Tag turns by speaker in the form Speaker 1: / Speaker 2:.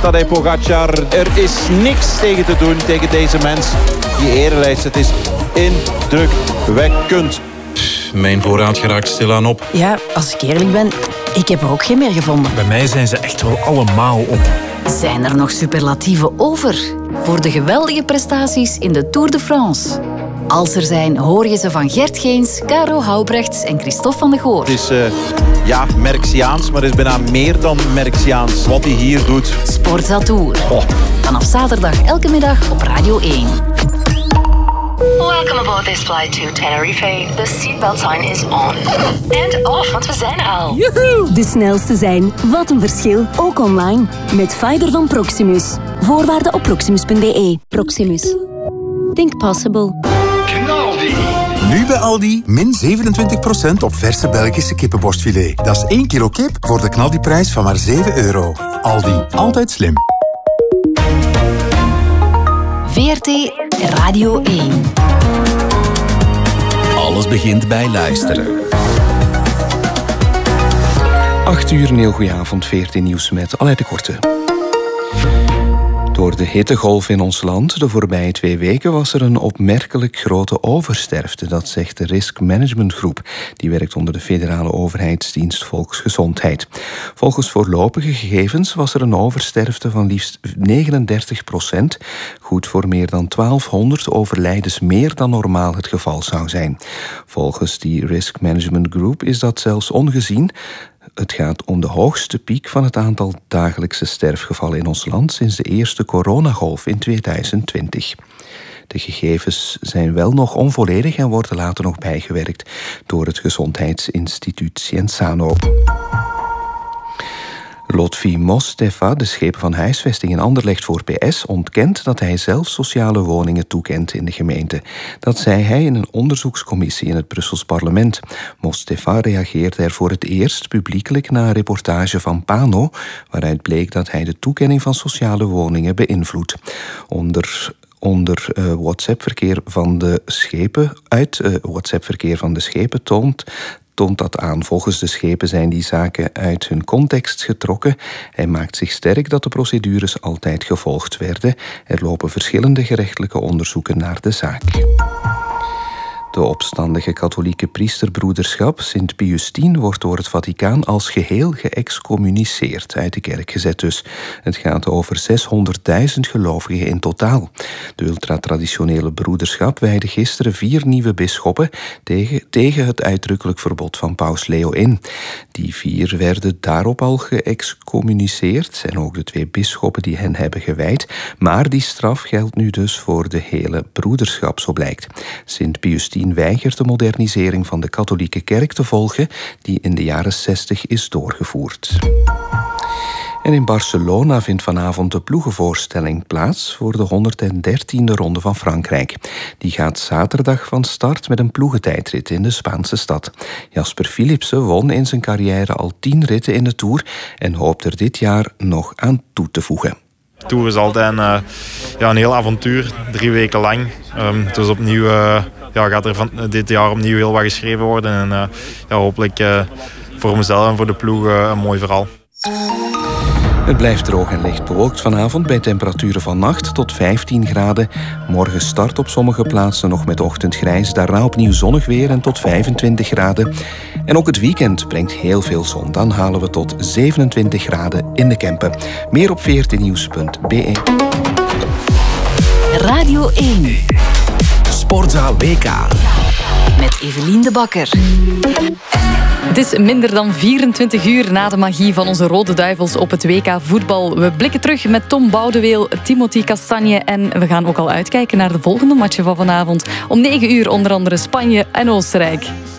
Speaker 1: Tadej Pogacar. Er is niks tegen te doen tegen deze mens. Die erenlijst, het is indrukwekkend.
Speaker 2: Mijn voorraad geraakt stilaan op.
Speaker 3: Ja, als ik eerlijk ben, ik heb er ook geen meer gevonden.
Speaker 4: Bij mij zijn ze echt wel allemaal op.
Speaker 3: Zijn er nog superlatieven over voor de geweldige prestaties in de Tour de France? Als er zijn, hoor je ze van Gert Geens, Caro Houbrechts en Christophe van de Goor.
Speaker 1: Het is Merksiaans, maar het is bijna meer dan Merksiaans wat hij hier doet.
Speaker 3: Sportza Tour. Vanaf zaterdag elke middag op Radio 1.
Speaker 5: Welcome aboard this flight to Tenerife. The seatbelt sign is on. And off, want we zijn er al.
Speaker 6: Joehoe! De snelste zijn. Wat een verschil. Ook online. Met fiber van Proximus. Voorwaarden op proximus.be. Proximus. Think possible.
Speaker 7: Nu bij Aldi, min 27% op verse Belgische kippenborstfilet. Dat is 1 kilo kip voor de knaldiprijs van maar €7. Aldi, altijd slim.
Speaker 3: VRT Radio 1.
Speaker 8: Alles begint bij luisteren. 8 uur, een heel goeie avond. VRT Nieuws met Aleid de Korte. Door de hittegolf in ons land de voorbije 2 weken was er een opmerkelijk grote oversterfte. Dat zegt de Risk Management Groep. Die werkt onder de federale overheidsdienst Volksgezondheid. Volgens voorlopige gegevens was er een oversterfte van liefst 39%. Goed voor meer dan 1200 overlijdens meer dan normaal het geval zou zijn. Volgens die Risk Management Group is dat zelfs ongezien. Het gaat om de hoogste piek van het aantal dagelijkse sterfgevallen in ons land sinds de eerste coronagolf in 2020. De gegevens zijn wel nog onvolledig en worden later nog bijgewerkt door het Gezondheidsinstituut Cienzano. Lotfi Mostefa, de schepen van huisvesting in Anderlecht voor PS, ontkent dat hij zelf sociale woningen toekent in de gemeente. Dat zei hij in een onderzoekscommissie in het Brussels parlement. Mostefa reageerde er voor het eerst publiekelijk na een reportage van Pano, waaruit bleek dat hij de toekenning van sociale woningen beïnvloedt. Onder WhatsApp-verkeer van de schepen toont dat aan. Volgens de schepen zijn die zaken uit hun context getrokken. Hij maakt zich sterk dat de procedures altijd gevolgd werden. Er lopen verschillende gerechtelijke onderzoeken naar de zaak. De opstandige katholieke priesterbroederschap Sint Pius X wordt door het Vaticaan als geheel geëxcommuniceerd, uit de kerk gezet dus. Het gaat over 600.000 gelovigen in totaal. De ultratraditionele broederschap wijde gisteren 4 nieuwe bisschoppen tegen het uitdrukkelijk verbod van paus Leo I. Die 4 werden daarop al geëxcommuniceerd en ook de 2 bisschoppen die hen hebben gewijd. Maar die straf geldt nu dus voor de hele broederschap, zo blijkt. Sint Pius X weigert de modernisering van de katholieke kerk te volgen, die in de jaren 60 is doorgevoerd. En in Barcelona vindt vanavond de ploegenvoorstelling plaats voor de 113e Ronde van Frankrijk. Die gaat zaterdag van start met een ploegentijdrit in de Spaanse stad. Jasper Philipsen won in zijn carrière al 10 ritten in de Tour en hoopt er dit jaar nog aan toe te voegen.
Speaker 9: De Tour is altijd een heel avontuur, 3 weken lang. Dus opnieuw gaat er van dit jaar opnieuw heel wat geschreven worden. En hopelijk voor mezelf en voor de ploeg een mooi verhaal.
Speaker 8: Het blijft droog en licht bewolkt vanavond bij temperaturen van 8 tot 15 graden. Morgen start op sommige plaatsen nog met ochtendgrijs. Daarna opnieuw zonnig weer en tot 25 graden. En ook het weekend brengt heel veel zon. Dan halen we tot 27 graden in de Kempen. Meer op vrtnieuws.be.
Speaker 3: Radio 1.
Speaker 8: Sportza WK.
Speaker 3: Met Evelien de Bakker.
Speaker 10: Het is minder dan 24 uur na de magie van onze Rode Duivels op het WK voetbal. We blikken terug met Tom Boudeweel, Timothy Castagne en we gaan ook al uitkijken naar de volgende matchen van vanavond. Om 9 uur onder andere Spanje en Oostenrijk.